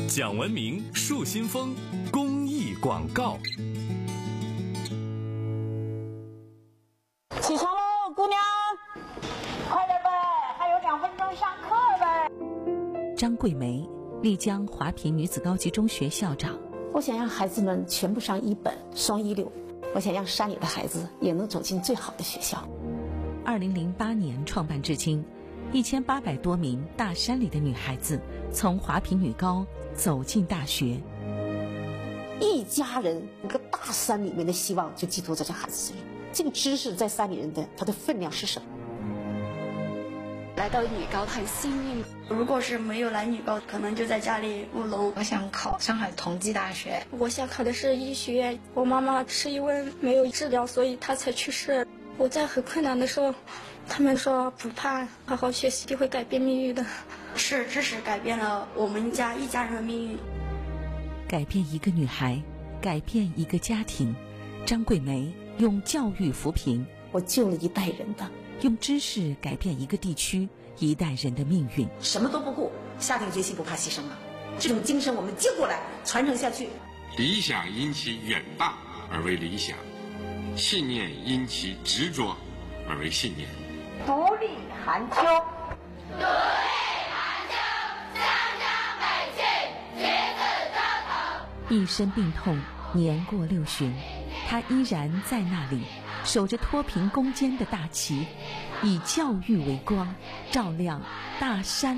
讲文明树新风公益广告。 起床喽，姑娘，快点呗，还有2分钟上课呗。 张桂梅，丽江华坪女子高级中学校长。 我想让孩子们全部上一本双一流，我想让山里的孩子也能走进最好的学校。 2008年创办至今，1800多名大山里的女孩子从华坪女高走进大学。 一家人一个大山里面的希望就寄托在这孩子身上。这个知识在山里人的它的分量是什么？ 来到女高很幸运， 如果是没有来女高，可能就在家里务农。 我想考上海同济大学， 我想考的是医学院。我妈妈是因为没有治疗，所以她才去世。我在很困难的时候，他们说不怕，好好学习就会改变命运的。 是知识改变了我们家一家人的命运， 改变一个女孩，改变一个家庭。张桂梅用教育扶贫， 我救了一代人的。 用知识改变一个地区一代人的命运。 什么都不顾，下定决心不怕牺牲了。这种精神我们接过来，传承下去。 理想因其远大而为理想，信念因其执着而为信念。 独立寒秋， 独立寒秋，湘江北去，橘子招头。 一身病痛，年过60旬，他依然在那里，守着脱贫攻坚的大旗，以教育为光，照亮大山